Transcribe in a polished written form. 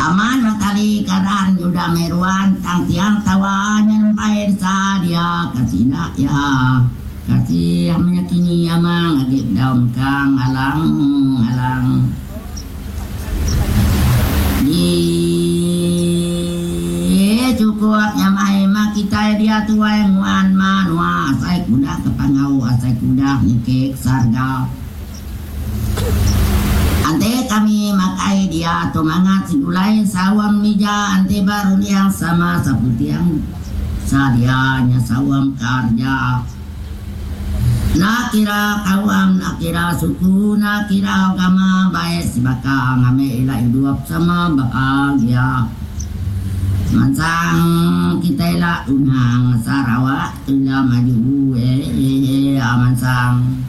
Aman matali karan yuda meruan tang tiang tawanan pair sadia kasina ya kasih amnya kini amang agik daun kang alang di cukup nyamai makita dia tuai nguan manua asai kuda kepangau asai kuda nikik sarga ante kami makai dia tumangat sigulai sawam mija ante baru yang sama saputiang sadianya sawam karja nakira kawam nakira suku nakira agama baik si baka ngame ila hidup sama bahagia mansang kita ila unang sarawak ila maju mansang